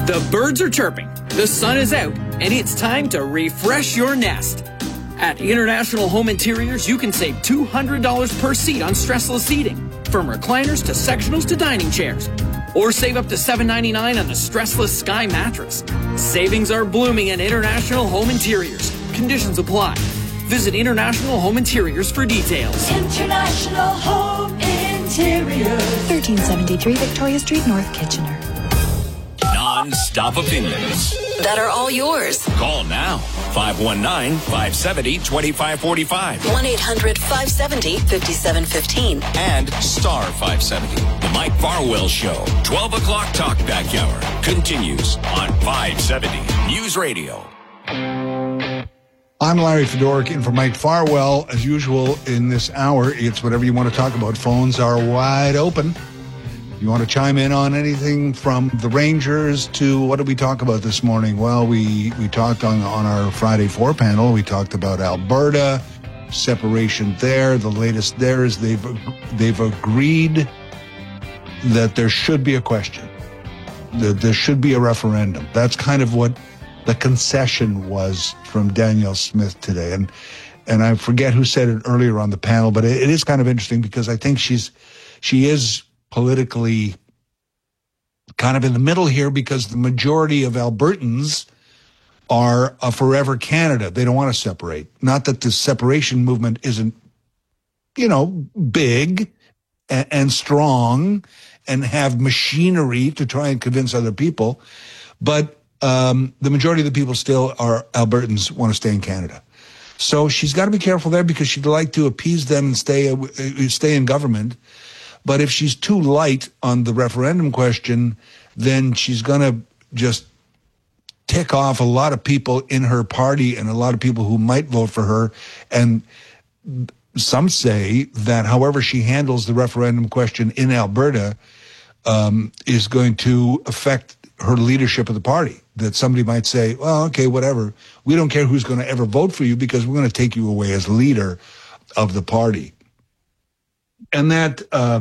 The birds are chirping, the sun is out, and it's time to refresh your nest. At International Home Interiors, you can save $200 per seat on stressless seating, from recliners to sectionals to dining chairs. Or save up to $7.99 on the stressless Sky mattress. Savings are blooming at International Home Interiors. Conditions apply. Visit International Home Interiors for details. International Home Interiors. 1373 Victoria Street, North Kitchener. Non-stop opinions that are all yours. Call now. 519-570-2545. 1-800-570-5715. And star 570. The Mike Farwell Show. 12 o'clock talkback hour continues on 570 News Radio. I'm Larry Fedoruk in for Mike Farwell. As usual in this hour, it's whatever you want to talk about. Phones are wide open. You want to chime in on anything from the Rangers to what did we talk about this morning? Well, we talked on our Friday 4 panel. We talked about Alberta, separation there. The latest there is they've agreed that there should be a question, that there should be a referendum. That's kind of what the concession was from Danielle Smith today. And I forget who said it earlier on the panel, but it is kind of interesting because I think she is politically kind of in the middle here because the majority of Albertans are a forever Canada. They don't want to separate. Not that the separation movement isn't, big and strong and have machinery to try and convince other people, but the majority of the people still are Albertans, want to stay in Canada. So she's got to be careful there because she'd like to appease them and stay in government. But if she's too light on the referendum question, then she's going to just tick off a lot of people in her party and a lot of people who might vote for her. And some say that however she handles the referendum question in Alberta is going to affect her leadership of the party. That somebody might say, well, okay, whatever. We don't care who's going to ever vote for you because we're going to take you away as leader of the party. And that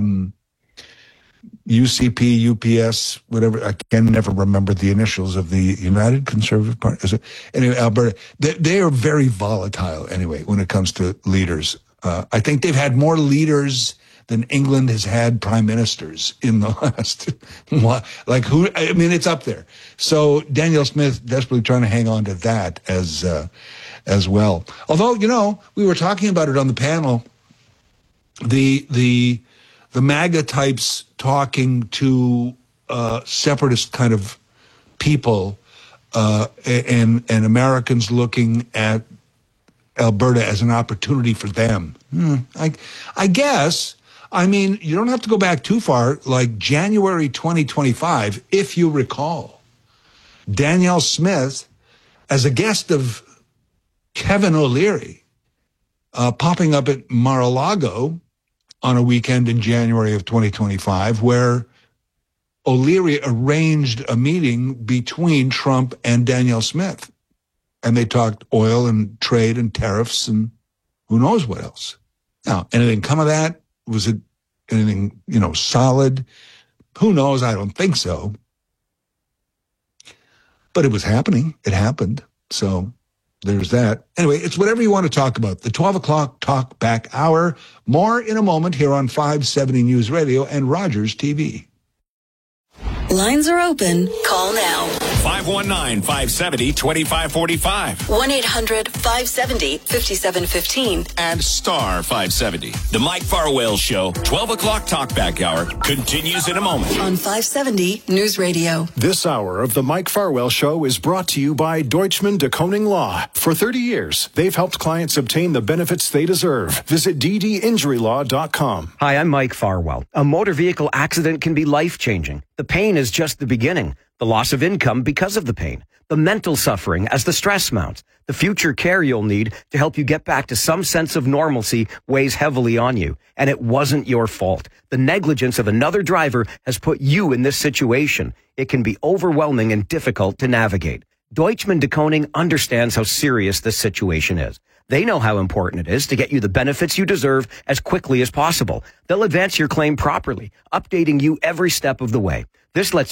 UCP, UPS, whatever, I can never remember the initials of the United Conservative Party. Is it? Anyway, Alberta, they are very volatile anyway when it comes to leaders. I think they've had more leaders than England has had prime ministers in the last, it's up there. So Danielle Smith desperately trying to hang on to that as well. Although, we were talking about it on the panel. The MAGA types talking to separatist kind of people and Americans looking at Alberta as an opportunity for them. I guess. I mean, you don't have to go back too far, like January 2025, if you recall. Danielle Smith, as a guest of Kevin O'Leary, popping up at Mar-a-Lago on a weekend in January of 2025, where O'Leary arranged a meeting between Trump and Danielle Smith. And they talked oil and trade and tariffs and who knows what else. Now, anything come of that? Was it anything, solid? Who knows? I don't think so. But it was happening. It happened. So there's that. Anyway, it's whatever you want to talk about. The 12 o'clock talk back hour. More in a moment here on 570 News Radio and Rogers TV. Lines are open. Call now. 519-570-2545. 1-800-570-5715. And star 570. The Mike Farwell Show, 12 o'clock talkback hour, continues in a moment. On 570 News Radio. This hour of the Mike Farwell Show is brought to you by Deutschman de Koning Law. For 30 years, they've helped clients obtain the benefits they deserve. Visit ddinjurylaw.com. Hi, I'm Mike Farwell. A motor vehicle accident can be life-changing. The pain is just the beginning. The loss of income because of the pain. The mental suffering as the stress mounts. The future care you'll need to help you get back to some sense of normalcy weighs heavily on you. And it wasn't your fault. The negligence of another driver has put you in this situation. It can be overwhelming and difficult to navigate. Deutschman de Koning understands how serious this situation is. They know how important it is to get you the benefits you deserve as quickly as possible. They'll advance your claim properly, updating you every step of the way. This lets